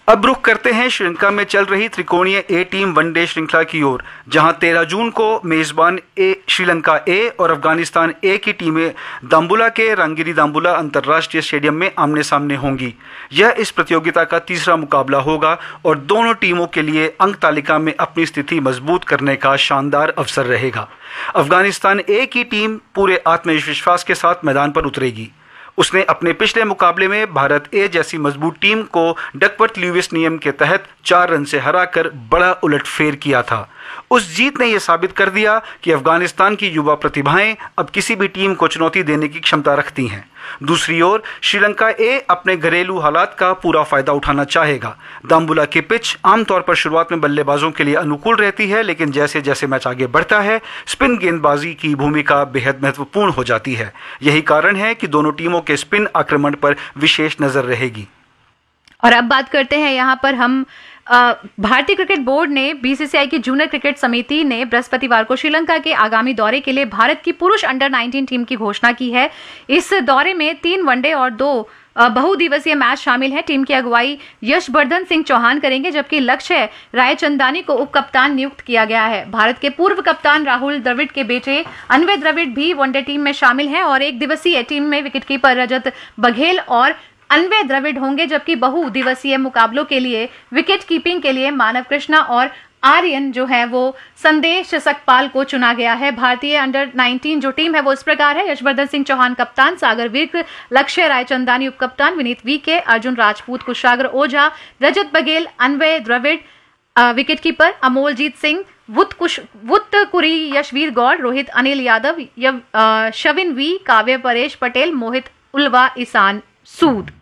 अब रुख करते हैं श्रीलंका में चल रही त्रिकोणीय ए टीम वनडे श्रृंखला की ओर, जहां 13 जून को मेजबान श्रीलंका ए और अफगानिस्तान ए की टीमें दाम्बुला के रंगिरी दाम्बुला अंतर्राष्ट्रीय स्टेडियम में आमने सामने होंगी। यह इस प्रतियोगिता का तीसरा मुकाबला होगा और दोनों टीमों के लिए अंक तालिका में अपनी स्थिति मजबूत करने का शानदार अवसर रहेगा। अफगानिस्तान ए की टीम पूरे आत्मविश्वास के साथ मैदान पर उतरेगी। उसने अपने पिछले मुकाबले में भारत ए जैसी मजबूत टीम को डकवर्थ ल्यूइस नियम के तहत 4 रन से हराकर बड़ा उलटफेर किया था। उस जीत ने यह साबित कर दिया कि अफगानिस्तान की युवा प्रतिभाएं अब किसी भी टीम को चुनौती देने की क्षमता रखती हैं। दूसरी ओर श्रीलंका ए अपने घरेलू हालात का पूरा फायदा उठाना चाहेगा। दाम्बुला की पिच आमतौर पर शुरुआत में बल्लेबाजों के लिए अनुकूल रहती है, लेकिन जैसे जैसे मैच आगे बढ़ता है स्पिन गेंदबाजी की भूमिका बेहद महत्वपूर्ण हो जाती है। यही कारण है कि दोनों टीमों के स्पिन आक्रमण पर विशेष नजर रहेगी। और अब बात करते हैं यहाँ पर हम भारतीय क्रिकेट बोर्ड ने बीसीसीआई की जूनियर क्रिकेट समिति ने बृहस्पतिवार को श्रीलंका के आगामी दौरे के लिए भारत की पुरुष अंडर 19 टीम की घोषणा की है। इस दौरे में 3 वनडे और 2 बहुदिवसीय मैच शामिल हैं। टीम की अगुवाई यशवर्धन सिंह चौहान करेंगे, जबकि लक्ष्य रायचंदानी को उप कप्तान नियुक्त किया गया है। भारत के पूर्व कप्तान राहुल द्रविड़ के बेटे अन्वय द्रविड़ भी वनडे टीम में शामिल हैं और एक दिवसीय टीम में विकेटकीपर रजत बघेल और अन्वय द्रविड़ होंगे, जबकि बहुदिवसीय मुकाबलों के लिए विकेट कीपिंग के लिए मानव कृष्णा और आर्यन जो है वो संदेश सकपाल को चुना गया है। भारतीय अंडर 19 जो टीम है वो इस प्रकार है: यशवर्धन सिंह चौहान कप्तान, सागर विर्क, लक्ष्य रायचंदानी उप कप्तान, Vineet VK, Arjun Rajput, Kushagra Ojha, Rajat Baghel, Anvay Dravid wicketkeeper, अमोलजीत Singh, वुत्तकुरी, Yashveer Gaur, Rohit Anil Yadav, शविन we, काव्य परेश पटेल, मोहित उल्वा, ईशान सूद।